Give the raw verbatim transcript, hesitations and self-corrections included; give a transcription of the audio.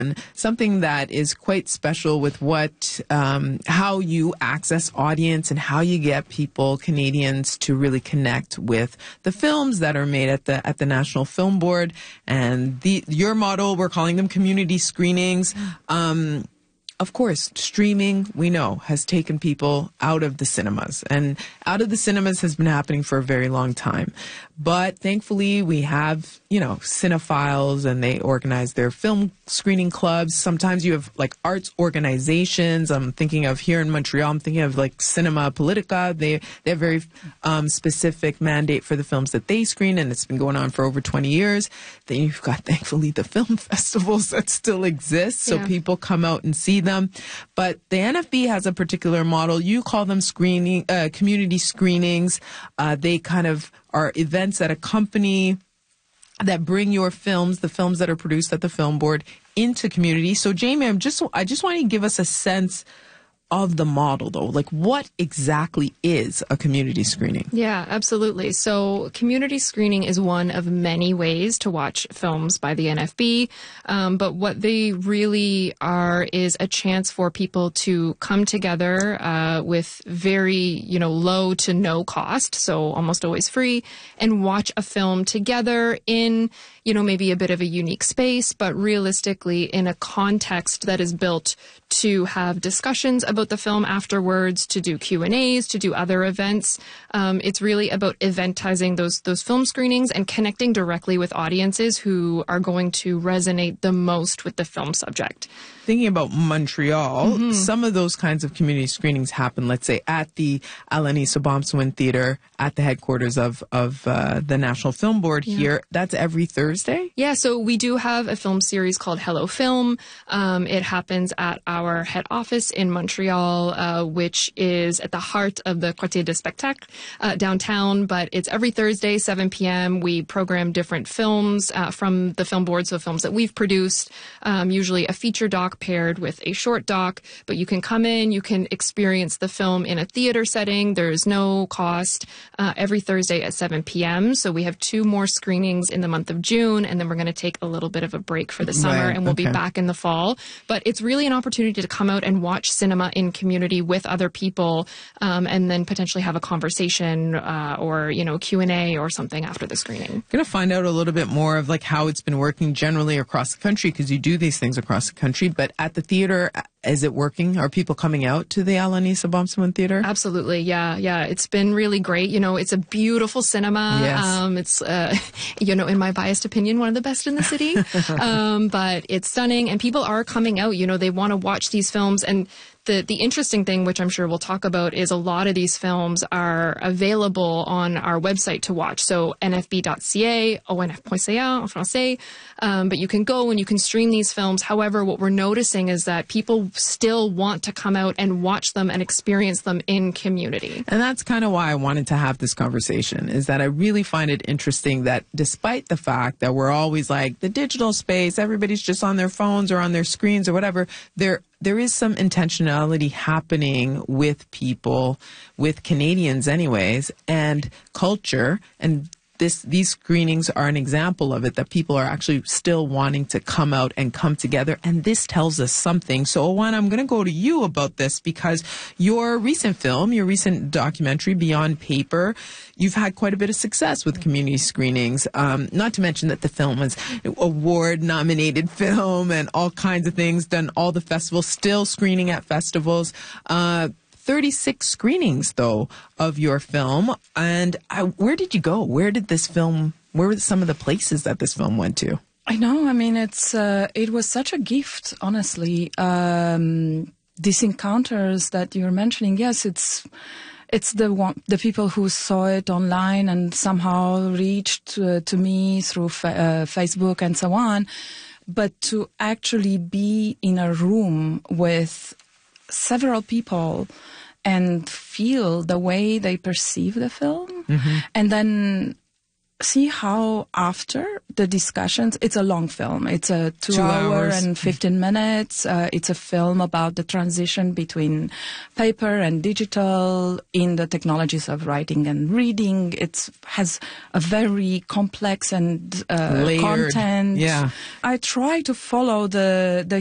something that is quite special with what, um, how you access audience and how you get people, Canadians, to really connect with the films that are made at the at the National Film Board. And the your model, we're calling them community screenings. Um, Of course, streaming, we know, has taken people out of the cinemas. And out of the cinemas has been happening for a very long time. But thankfully, we have, you know, cinephiles, and they organize their film screening clubs. Sometimes you have, like, arts organizations. I'm thinking of here in Montreal, I'm thinking of, like, Cinema Politica. They, they have very um, specific mandate for the films that they screen, and it's been going on for over twenty years. Then you've got, thankfully, the film festivals that still exist, so yeah. people come out and see them. But the N F B has a particular model. You call them screening, uh, community screenings. Uh, they kind of are events that accompany, that bring your films, the films that are produced at the Film Board, into community. So, Jamie, I'm just, I just want you to give us a sense of the model, though. Like, what exactly is a community screening? Yeah, absolutely. So community screening is one of many ways to watch films by the N F B. Um, but what they really are is a chance for people to come together uh, with very, you know, low to no cost, so almost always free, and watch a film together in, you know, maybe a bit of a unique space, but realistically in a context that is built to have discussions about the film afterwards, to do Q and A's, to do other events. Um, it's really about eventizing those those film screenings and connecting directly with audiences who are going to resonate the most with the film subject. Thinking about Montreal, mm-hmm. some of those kinds of community screenings happen, let's say, at the Alain Sobomsawin Theatre, at the headquarters of, of uh, the National Film Board yeah. here. That's every Thursday? Yeah, so we do have a film series called Hello Film. Um, it happens at our head office in Montreal, uh, which is at the heart of the Quartier de Spectacle uh, downtown, but it's every Thursday, seven p.m. We program different films uh, from the Film Board, so films that we've produced, um, usually a feature doc paired with a short doc, but you can come in, you can experience the film in a theater setting. There's no cost uh, every Thursday at seven p.m. So we have two more screenings in the month of June, and then we're going to take a little bit of a break for the summer, right, and we'll okay. be back in the fall. But it's really an opportunity to come out and watch cinema in community with other people, um, and then potentially have a conversation uh, or, you know, Q and A or something after the screening. I'm going to find out a little bit more of like how it's been working generally across the country, because you do these things across the country. But at the theater, is it working? Are people coming out to the Alain Sobomsawin Theatre? Absolutely, yeah, yeah. It's been really great. You know, it's a beautiful cinema. Yes. Um, it's, uh, you know, in my biased opinion, one of the best in the city. um, but it's stunning, and people are coming out. You know, they want to watch these films, and The the interesting thing, which I'm sure we'll talk about, is a lot of these films are available on our website to watch. So N F B dot C A, O N F dot C A en français. Um, but you can go and you can stream these films. However, what we're noticing is that people still want to come out and watch them and experience them in community. And that's kind of why I wanted to have this conversation, is that I really find it interesting that despite the fact that we're always like the digital space, everybody's just on their phones or on their screens or whatever, there there is some intentionality happening with people, with Canadians anyways, and culture. And this these screenings are an example of it, that people are actually still wanting to come out and come together. And this tells us something. So, Oana, I'm going to go to you about this, because your recent film, your recent documentary, Beyond Paper, you've had quite a bit of success with community screenings. Um, not to mention that the film was award-nominated film and all kinds of things, done all the festivals, still screening at festivals. Uh, thirty-six screenings, though, of your film. And I, where did you go? Where did this film, where were some of the places that this film went to? I know. I mean, it's uh, it was such a gift, honestly. Um, these encounters that you're mentioning, yes, it's it's the one, the people who saw it online and somehow reached uh, to me through fa- uh, Facebook and so on. But to actually be in a room with several people and feel the way they perceive the film, mm-hmm. and then see how after the discussions, it's a long film. It's a two, Two hour hours. and fifteen minutes. Uh, it's a film about the transition between paper and digital in the technologies of writing and reading. It has a very complex and uh, Layered. content. Yeah. I try to follow the the